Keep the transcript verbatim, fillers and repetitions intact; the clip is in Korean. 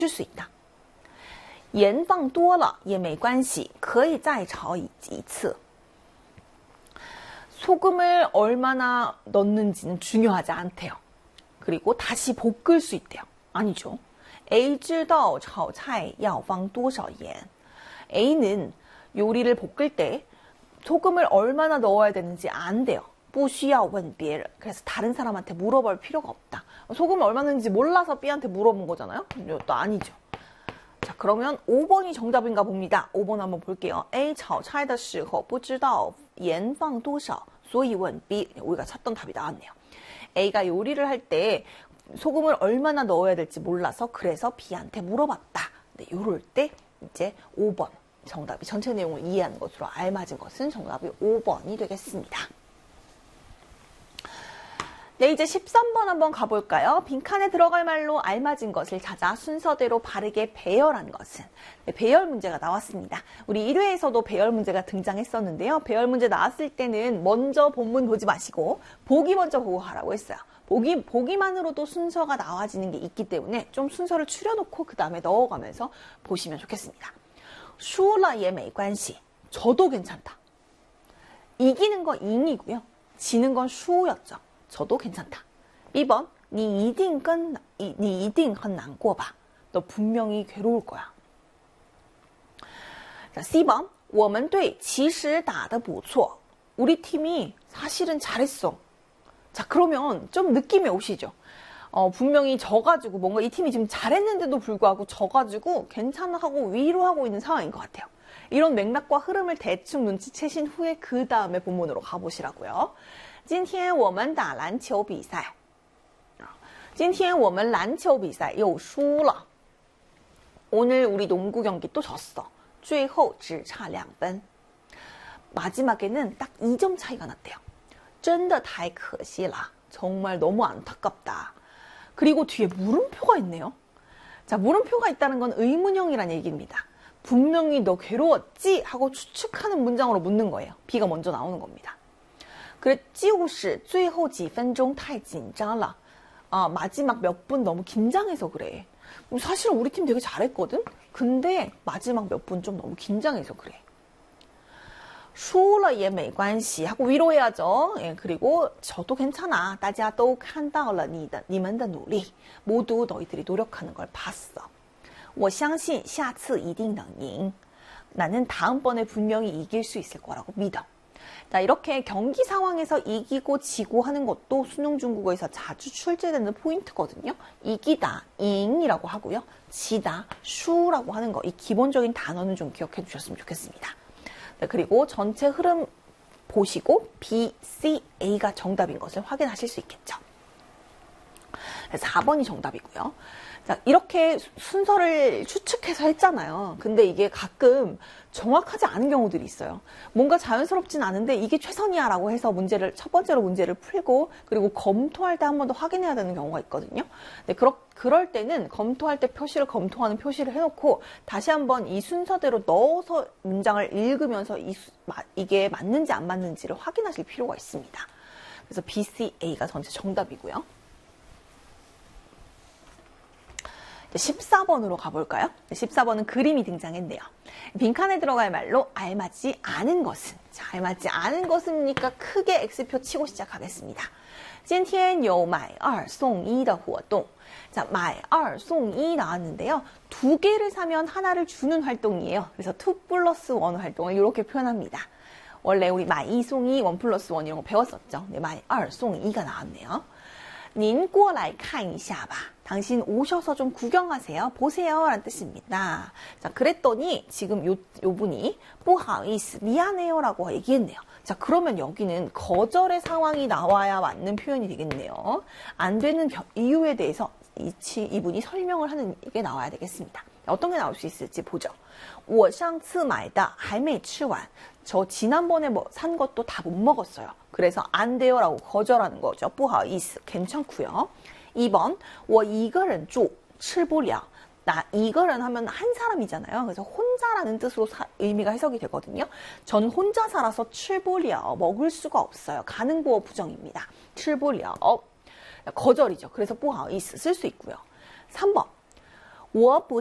吃수 있다. 盐放多了也没关系可以再炒一次 소금을 얼마나 넣는지는 중요하지 않대요. 그리고 다시 볶을 수 있대요. 아니죠. A 知道炒菜要放多少盐 A는 요리를 볶을 때 소금을 얼마나 넣어야 되는지 안 돼요. 不需要问别人 그래서 다른 사람한테 물어볼 필요가 없다. 소금을 얼마나 넣는지 몰라서 B한테 물어본 거잖아요. 이것도 아니죠. 자, 그러면 오 번이 정답인가 봅니다. 오 번 한번 볼게요. A 炒菜的时候不知道盐放多少所以问 B. 우리가 찾던 답이 나왔네요. A가 요리를 할 때 소금을 얼마나 넣어야 될지 몰라서 그래서 B한테 물어봤다. 네, 요럴 때 이제 오 번 정답이 전체 내용을 이해하는 것으로 알맞은 것은 정답이 오 번이 되겠습니다. 네, 이제 십삼 번 한번 가볼까요? 빈칸에 들어갈 말로 알맞은 것을 찾아 순서대로 바르게 배열한 것은 네, 배열 문제가 나왔습니다. 우리 일 회에서도 배열 문제가 등장했었는데요. 배열 문제 나왔을 때는 먼저 본문 보지 마시고 보기 먼저 보고 하라고 했어요. 보기, 보기만으로도 순서가 나와지는 게 있기 때문에 좀 순서를 추려놓고 그 다음에 넣어가면서 보시면 좋겠습니다. 输了也没关系 저도 괜찮다. 이기는 건 잉이고요. 지는 건 슈였죠. 저도 괜찮다. 이 번, 你一定跟你一定很难过吧. 너 분명히 괴로울 거야. 자, C 번, 我们队其实打得不错. 우리 팀이 사실은 잘했어. 자, 그러면 좀 느낌이 오시죠? 어, 분명히 져가지고 뭔가 이 팀이 지금 잘했는데도 불구하고 져가지고 괜찮아 하고 위로하고 있는 상황인 것 같아요. 이런 맥락과 흐름을 대충 눈치채신 후에 그 다음에 본문으로 가보시라고요. 今天我们打篮球比赛今天我们篮球比赛又输了 오늘 우리 농구 경기 또 졌어. 最后只差两分 마지막에는 딱 이 점 차이가 났대요. 真的太可惜了 정말 너무 안타깝다. 그리고 뒤에 물음표가 있네요. 자, 물음표가 있다는 건 의문형이란 얘기입니다. 분명히 너 괴로웠지? 하고 추측하는 문장으로 묻는 거예요. B가 먼저 나오는 겁니다. 그래, 就是最后几分钟太紧张了. 아, 마지막 몇 분 너무 긴장해서 그래. 사실은 우리 팀 되게 잘했거든? 근데 마지막 몇 분 좀 너무 긴장해서 그래. 输了也没关系 하고 위로해야죠. 예, 그리고 저도 괜찮아. 大家都看到了你的你们的努力. 모두 너희들이 노력하는 걸 봤어. 我相信下次一定能赢. 나는 다음번에 분명히 이길 수 있을 거라고 믿어. 자, 이렇게 경기 상황에서 이기고 지고 하는 것도 수능 중국어에서 자주 출제되는 포인트거든요. 이기다, 잉이라고 하고요. 지다, 슈라고 하는 거. 이 기본적인 단어는 좀 기억해 주셨으면 좋겠습니다. 네, 그리고 전체 흐름 보시고 B, C, A가 정답인 것을 확인하실 수 있겠죠. 사 번이 정답이고요. 자, 이렇게 순서를 추측해서 했잖아요. 근데 이게 가끔 정확하지 않은 경우들이 있어요. 뭔가 자연스럽진 않은데 이게 최선이야 라고 해서 문제를, 첫 번째로 문제를 풀고 그리고 검토할 때 한 번 더 확인해야 되는 경우가 있거든요. 네, 그러, 그럴 때는 검토할 때 표시를 검토하는 표시를 해놓고 다시 한번 이 순서대로 넣어서 문장을 읽으면서 이, 이게 맞는지 안 맞는지를 확인하실 필요가 있습니다. 그래서 B, C, A가 전체 정답이고요. 십사 번으로 가볼까요? 십사 번은 그림이 등장했네요. 빈칸에 들어갈 말로 알맞지 않은 것은. 자, 알맞지 않은 것은니까 크게 X표 치고 시작하겠습니다. 今天有买二送一的活动. 자, 买二送一 나왔는데요. 두 개를 사면 하나를 주는 활동이에요. 그래서 투 플러스 원 활동을 이렇게 표현합니다. 원래 우리 买一送一, 원 플러스 원 이런 거 배웠었죠. 네, 买二送一가 나왔네요. 您过来看一下吧. 당신 오셔서 좀 구경하세요. 보세요. 라는 뜻입니다. 자, 그랬더니 지금 요, 요 분이 不好意思, 미안해요. 라고 얘기했네요. 자, 그러면 여기는 거절의 상황이 나와야 맞는 표현이 되겠네요. 안 되는 겨, 이유에 대해서 이, 이분이 설명을 하는 게 나와야 되겠습니다. 어떤 게 나올 수 있을지 보죠. 我上次买的还没吃完. 저 지난번에 뭐 산 것도 다 못 먹었어요. 그래서 안 돼요 라고 거절하는 거죠. 不好意思, 괜찮고요. 이 번, 我一个人住,吃不了. 나一个人 하면 한 사람이잖아요. 그래서 혼자라는 뜻으로 사, 의미가 해석이 되거든요. 전 혼자 살아서 吃不了, 먹을 수가 없어요. 가능보어 부정입니다. 吃不了, 거절이죠. 그래서 不好意思 쓸 수 있고요. 삼 번, 我不